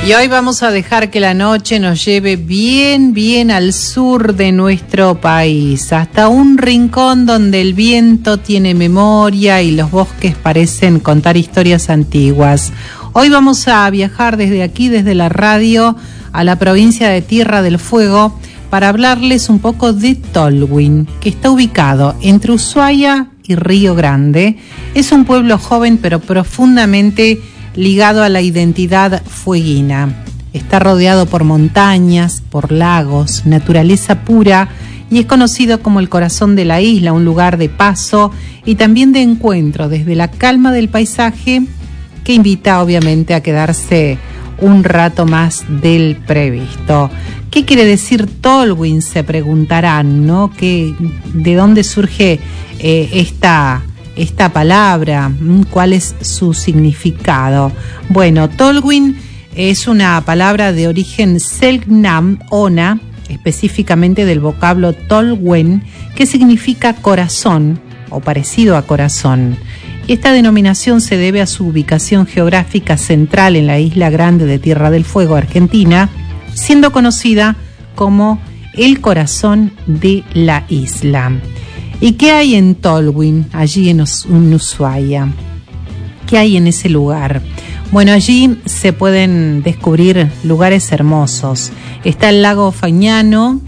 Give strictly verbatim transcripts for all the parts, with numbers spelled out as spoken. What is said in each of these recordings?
Y hoy vamos a dejar que la noche nos lleve bien, bien al sur de nuestro país, hasta un rincón donde el viento tiene memoria y los bosques parecen contar historias antiguas. Hoy vamos a viajar desde aquí, desde la radio, a la provincia de Tierra del Fuego, para hablarles un poco de Tolwyn, que está ubicado entre Ushuaia y Río Grande. Es un pueblo joven pero profundamente ligado a la identidad fueguina. Está rodeado por montañas, por lagos, naturaleza pura, y es conocido como el corazón de la isla, un lugar de paso y también de encuentro desde la calma del paisaje, que invita obviamente a quedarse un rato más del previsto. ¿Qué quiere decir Tolwyn? Se preguntarán, ¿no? ¿Qué, ¿De dónde surge eh, esta, esta palabra? ¿Cuál es su significado? Bueno, Tolwyn es una palabra de origen Selknam Ona, específicamente del vocablo Tolwen, que significa corazón o parecido a corazón. Esta denominación se debe a su ubicación geográfica central en la isla grande de Tierra del Fuego, Argentina, siendo conocida como el corazón de la isla. ¿Y qué hay en Tolwyn, allí en Ushuaia? ¿Qué hay en ese lugar? Bueno, allí se pueden descubrir lugares hermosos. Está el lago Fañano,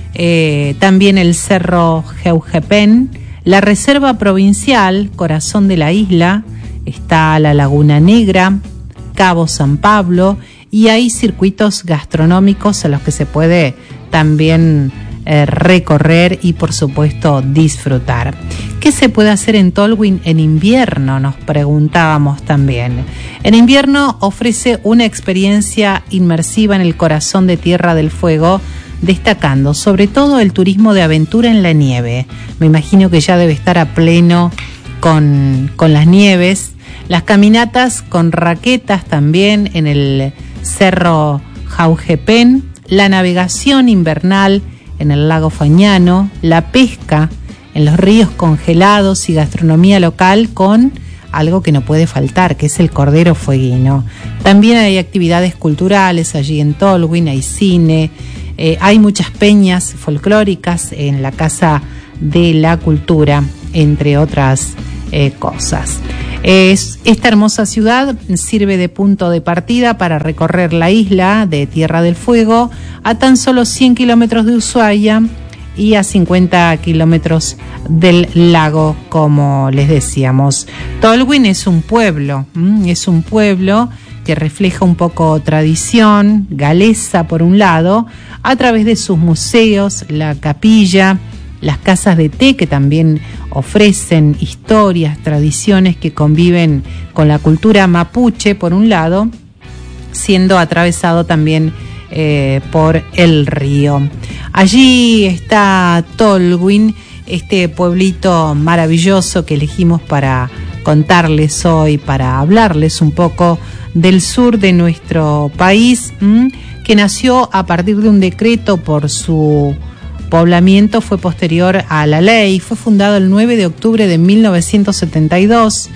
eh, también el cerro Jeujepen, la reserva provincial, corazón de la isla, está la Laguna Negra, Cabo San Pablo, y hay circuitos gastronómicos a los que se puede también eh, recorrer y por supuesto disfrutar. ¿Qué se puede hacer en Tolwyn en invierno? Nos preguntábamos también. En invierno ofrece una experiencia inmersiva en el corazón de Tierra del Fuego, destacando sobre todo el turismo de aventura en la nieve. Me imagino que ya debe estar a pleno con, con las nieves. Las caminatas con raquetas también en el cerro Jaujepen, la navegación invernal en el lago Fañano, la pesca en los ríos congelados y gastronomía local con algo que no puede faltar, que es el cordero fueguino. También hay actividades culturales allí en Tolwyn, hay cine, eh, hay muchas peñas folclóricas en la Casa de la Cultura, entre otras eh, cosas. Es, esta hermosa ciudad sirve de punto de partida para recorrer la isla de Tierra del Fuego a tan solo cien kilómetros de Ushuaia y a cincuenta kilómetros del lago, como les decíamos. Tolwyn es un pueblo, ¿m? es un pueblo que refleja un poco tradición galesa por un lado, a través de sus museos, la capilla, las casas de té que también ofrecen historias, tradiciones que conviven con la cultura mapuche por un lado, siendo atravesado también eh, por el río. Allí está Tolwyn, este pueblito maravilloso que elegimos para contarles hoy, para hablarles un poco del sur de nuestro país, ¿m? que nació a partir de un decreto. Por su poblamiento fue posterior a la ley, fue fundado el nueve de octubre de mil novecientos setenta y dos,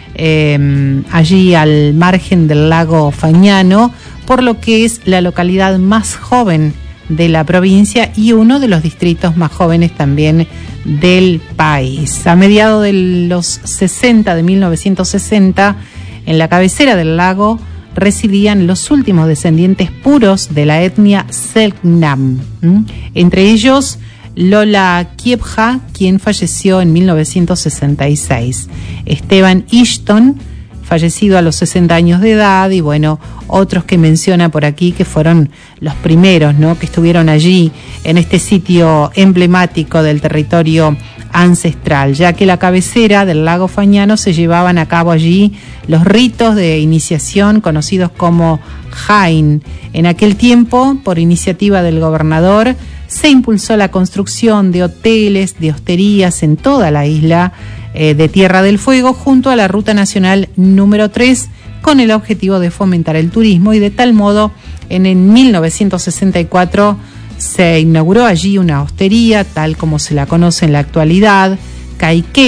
eh, allí al margen del lago Fañano, por lo que es la localidad más joven de la provincia y uno de los distritos más jóvenes también del país. A mediados de los sesenta, de mil novecientos sesenta, en la cabecera del lago residían los últimos descendientes puros de la etnia Selknam, ¿Mm? entre ellos Lola Kiepja, quien falleció en mil novecientos sesenta y seis, Esteban Ishton, fallecido a los sesenta años de edad, y bueno, otros que menciona por aquí que fueron los primeros, ¿no?, que estuvieron allí en este sitio emblemático del territorio ancestral, ya que la cabecera del lago Fañano se llevaban a cabo allí los ritos de iniciación conocidos como Jain. En aquel tiempo, por iniciativa del gobernador, se impulsó la construcción de hoteles, de hosterías en toda la isla eh, de Tierra del Fuego, junto a la Ruta Nacional número tres, con el objetivo de fomentar el turismo, y de tal modo, en, en mil novecientos sesenta y cuatro se inauguró allí una hostería, tal como se la conoce en la actualidad, Caiquén,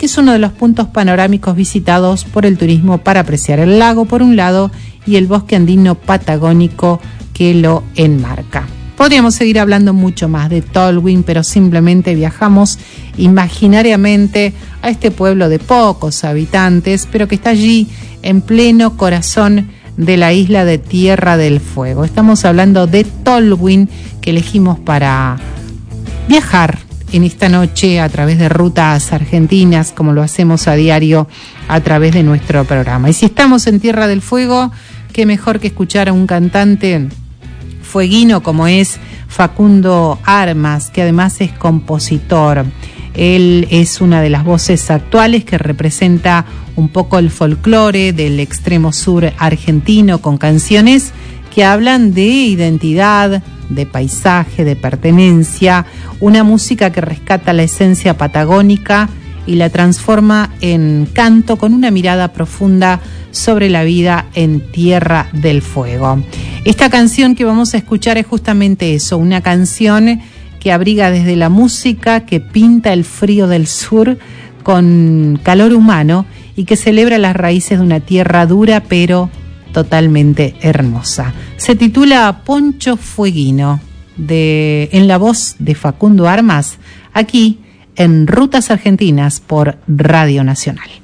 que es uno de los puntos panorámicos visitados por el turismo para apreciar el lago por un lado y el bosque andino patagónico que lo enmarca. Podríamos seguir hablando mucho más de Tolwyn, pero simplemente viajamos imaginariamente a este pueblo de pocos habitantes, pero que está allí en pleno corazón de la isla de Tierra del Fuego. Estamos hablando de Tolwyn, que elegimos para viajar en esta noche a través de rutas argentinas, como lo hacemos a diario a través de nuestro programa. Y si estamos en Tierra del Fuego, qué mejor que escuchar a un cantante fueguino como es Facundo Armas, que además es compositor. Él es una de las voces actuales que representa un poco el folclore del extremo sur argentino, con canciones que hablan de identidad, de paisaje, de pertenencia, una música que rescata la esencia patagónica y la transforma en canto con una mirada profunda sobre la vida en Tierra del Fuego. Esta canción que vamos a escuchar es justamente eso, una canción que abriga desde la música, que pinta el frío del sur con calor humano y que celebra las raíces de una tierra dura pero totalmente hermosa. Se titula Poncho Fueguino, de, en la voz de Facundo Armas, aquí en Rutas Argentinas por Radio Nacional.